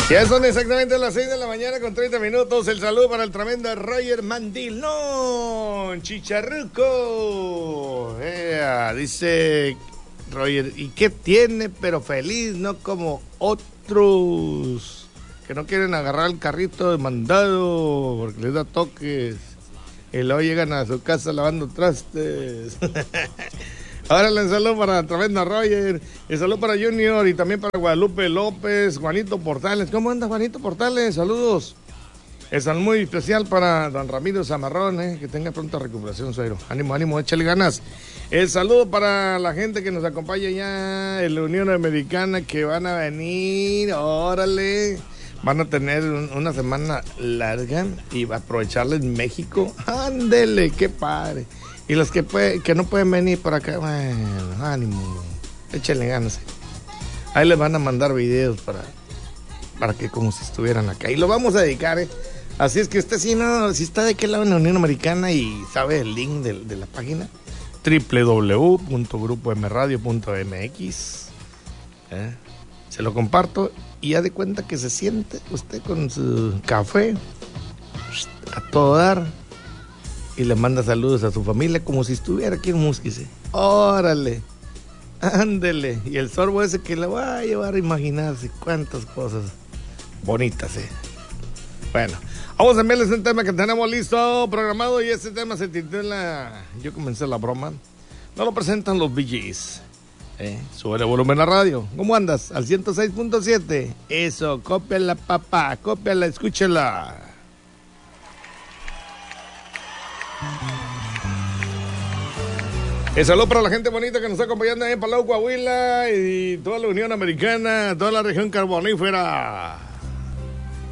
Ya son exactamente las 6 de la mañana con 30 minutos. El saludo para el tremendo Roger Mandilón, Chicharruco. Dice Roger, ¿y qué tiene? Pero feliz, no como otros que no quieren agarrar el carrito de mandado porque les da toques y luego llegan a su casa lavando trastes. Ahora le saludo para tremendo Roger, el saludo para Junior y también para Guadalupe López, Juanito Portales. ¿Cómo anda Juanito Portales? Saludos. El saludo muy especial para don Ramiro Zamarrón, que tenga pronta recuperación, suegro. Ánimo, ánimo, échale ganas. El saludo para la gente que nos acompaña ya en la Unión Americana, que van a venir, órale. Van a tener una semana larga y va a aprovecharla en México. Ándele, qué padre. Y los que no pueden venir por acá, bueno, ánimo, échenle ganas. Ahí les van a mandar videos para que como si estuvieran acá. Y lo vamos a dedicar, Así es que usted si está de qué lado en la Unión Americana y sabe el link de la página, www.grupomradio.mx, se lo comparto y ya de cuenta que se siente usted con su café a todo dar. Y le manda saludos a su familia como si estuviera aquí en Musquise. Órale, ándele. Y el sorbo ese que le va a llevar a imaginarse cuántas cosas bonitas, Bueno, vamos a enviarles un tema que tenemos listo, programado. Y este tema se titula Yo comencé la broma. No lo presentan los Bee Gees. Sube el volumen a la radio. ¿Cómo andas? Al 106.7. Eso, cópiala, papá. Cópiala, escúchala. Saludos para la gente bonita que nos está acompañando en Palau, Coahuila y toda la Unión Americana, toda la región carbonífera.